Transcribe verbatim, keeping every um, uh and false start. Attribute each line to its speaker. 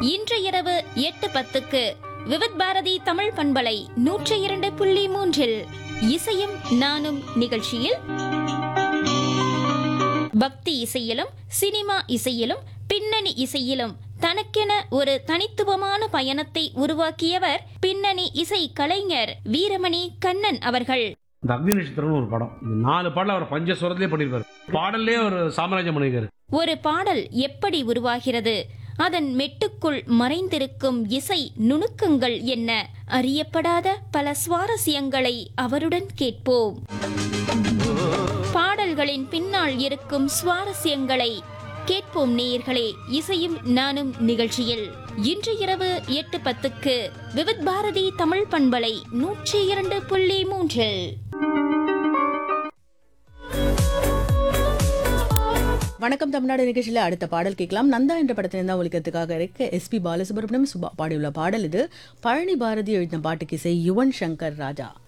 Speaker 1: இன்று இரவு எட்டு பத்துக்கு விவித் பாரதி தமிழ் பண்பலை நூற்றி இரண்டு புள்ளி மூன்றில் இசையும் நானும் நிகழ்ச்சியில் பக்தி இசையிலும் சினிமா இசையிலும் பின்னணி இசையிலும் தனக்கென ஒரு தனித்துவமான பயணத்தை உருவாக்கியவர் பின்னணி இசை கலைஞர் வீரமணி கண்ணன் அவர்கள்.
Speaker 2: இந்த அக்னி நட்சத்திரம்னு ஒரு படம், இந்த நாலு பாடல அவர் பஞ்சஸ்வரத்திலே பண்ணிருப்பாரு. பாடல்லே ஒரு சாம்ராஜ்யம் பண்ணிருக்காரு.
Speaker 1: ஒரு பாடல் எப்படி உருவாகிறது, அதன் மெட்டுக்குள் மறைந்திருக்கும் இசை நுணுக்கங்கள் என்ன, அறியப்படாத பல சுவாரஸ்யங்களை அவருடன் கேட்போம். பாடல்களின் பின்னால் இருக்கும் சுவாரஸ்யங்களை கேட்போம் நேயர்களே. இசையும் நானும் நிகழ்ச்சியில் இன்று இரவு எட்டு பத்துக்கு விவித் பாரதி தமிழ் பண்பலை நூற்றி இரண்டு புள்ளி மூன்றில்.
Speaker 3: வணக்கம் தமிழ்நாடு நிகழ்ச்சியில் அடுத்த பாடல் கேட்கலாம். நந்தா என்ற படத்திலிருந்து ஒழிக்கிறதுக்காக இருக்க எஸ் பி பாலசுப்ரமணியம் சுபா பாடியுள்ள பாடல் இது. பழனி பாரதி எழுதின பாட்டுக்கு இசை யுவன் சங்கர் ராஜா.